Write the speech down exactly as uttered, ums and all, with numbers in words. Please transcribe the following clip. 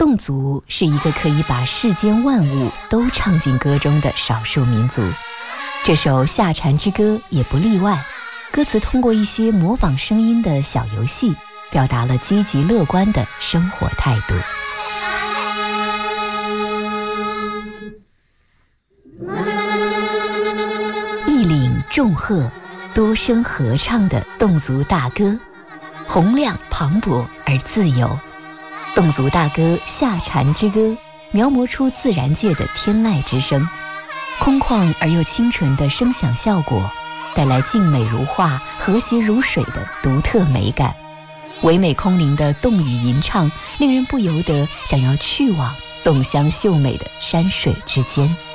侗族是一个可以把世间万物都唱进歌中的少数民族，这首《夏蝉之歌》也不例外。歌词通过一些模仿声音的小游戏，表达了积极乐观的生活态度。一岭众鹤，多声合唱的侗族大歌，洪亮磅礴而自由。侗族大歌《夏蝉之歌》描摹出自然界的天籁之声，空旷而又清纯的声响效果，带来静美如画、和谐如水的独特美感。唯美空灵的侗语吟唱，令人不由得想要去往侗乡秀美的山水之间。